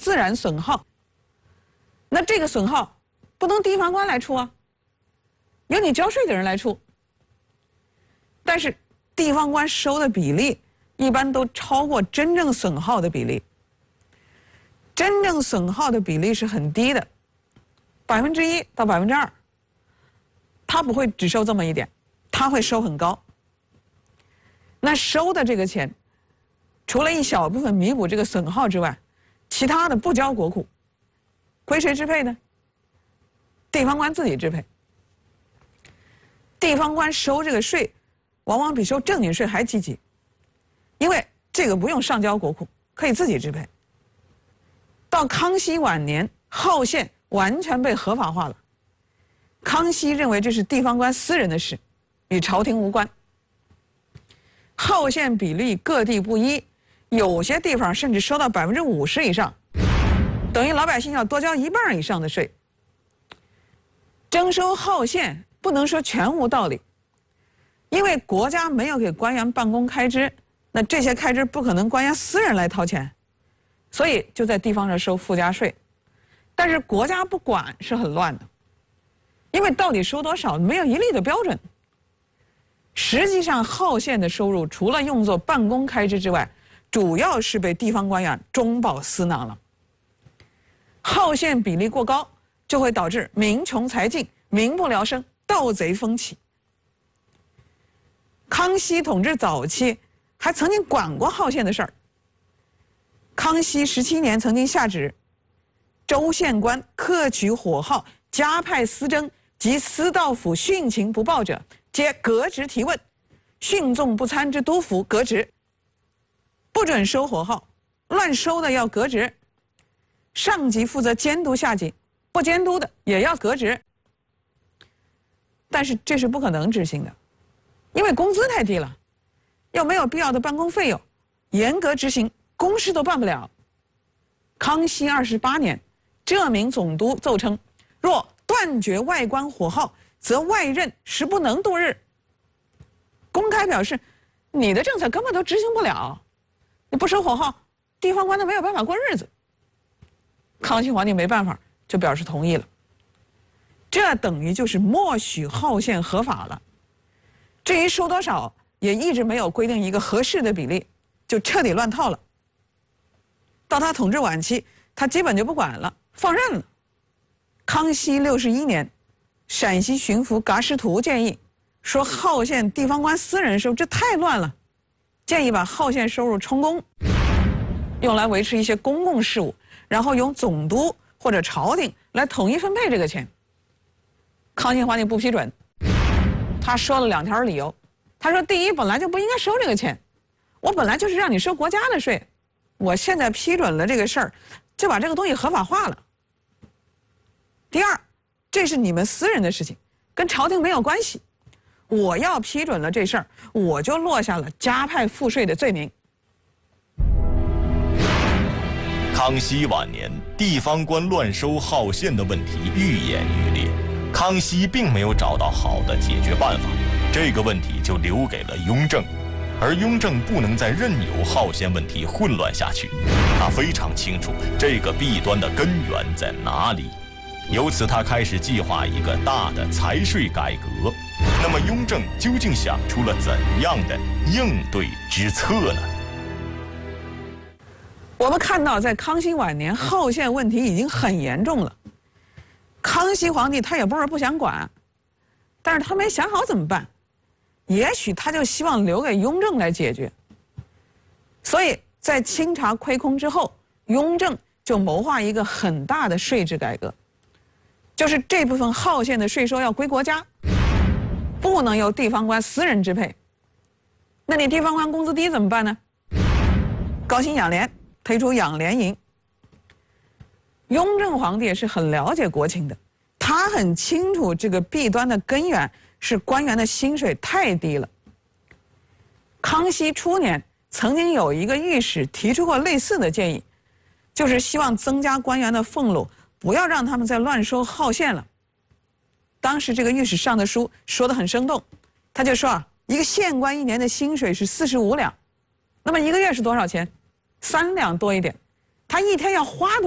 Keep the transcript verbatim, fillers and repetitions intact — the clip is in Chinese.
自然损耗。那这个损耗不能地方官来出啊，由你交税的人来出。但是地方官收的比例一般都超过真正损耗的比例，真正损耗的比例是很低的，百分之一到百分之二，他不会只收这么一点，他会收很高。那收的这个钱，除了一小部分弥补这个损耗之外，其他的不交国库，归谁支配呢？地方官自己支配。地方官收这个税，往往比收正经税还积极，因为这个不用上交国库，可以自己支配。到康熙晚年，号县完全被合法化了。康熙认为这是地方官私人的事，与朝廷无关。号县比例各地不一，有些地方甚至收到百分之五十以上，等于老百姓要多交一半以上的税。征收号县不能说全无道理，因为国家没有给官员办公开支，那这些开支不可能官员私人来掏钱，所以就在地方上收附加税。但是国家不管是很乱的，因为到底收多少没有一律的标准。实际上号县的收入除了用作办公开支之外，主要是被地方官员中饱私囊了。号县比例过高，就会导致民穷财尽、民不聊生、盗贼风起。康熙统治早期还曾经管过号县的事儿。康熙十七年曾经下旨，州县官克取火号、加派私征及司道府训情不报者，皆革职提问，训纵不参之督府革职，不准收火号，乱收的要革职。上级负责监督下级，不监督的也要革职。但是这是不可能执行的，因为工资太低了，又没有必要的办公费用，严格执行，公事都办不了。康熙二十八年，浙闽总督奏称，若断绝外官火号，则外任实不能度日。公开表示，你的政策根本都执行不了，你不收火号，地方官都没有办法过日子。康熙皇帝没办法，就表示同意了。这等于就是默许号县合法了。至于收多少，也一直没有规定一个合适的比例，就彻底乱套了。到他统治晚期，他基本就不管了，放任了。康熙六十一年，陕西巡抚噶什图建议说，号县地方官私人收这太乱了，建议把号县收入充公，用来维持一些公共事务，然后由总督或者朝廷来统一分配这个钱。康熙皇帝不批准，他说了两条理由。他说，第一，本来就不应该收这个钱，我本来就是让你收国家的税，我现在批准了这个事儿，就把这个东西合法化了。第二，这是你们私人的事情，跟朝廷没有关系，我要批准了这事儿，我就落下了加派赋税的罪名。 康熙晚年，地方官乱收号县的问题愈演愈烈，康熙并没有找到好的解决办法，这个问题就留给了雍正。而雍正不能再任由号县问题混乱下去，他非常清楚这个弊端的根源在哪里，由此他开始计划一个大的财税改革。那么雍正究竟想出了怎样的应对之策呢？ 我们看到，在康熙晚年，号县问题已经很严重了。康熙皇帝他也不是不想管，但是他没想好怎么办，也许他就希望留给雍正来解决。所以在清查亏空之后，雍正就谋划一个很大的税制改革，就是这部分号县的税收要归国家，不能由地方官私人支配。那你地方官工资低怎么办呢？高薪养廉，推出养廉营。雍正皇帝也是很了解国情的，他很清楚这个弊端的根源是官员的薪水太低了。康熙初年曾经有一个御史提出过类似的建议，就是希望增加官员的俸禄，不要让他们再乱收号县了。当时这个御史上的书说得很生动，他就说啊，一个县官一年的薪水是四十五两，那么一个月是多少钱？三两多一点，他一天要花多少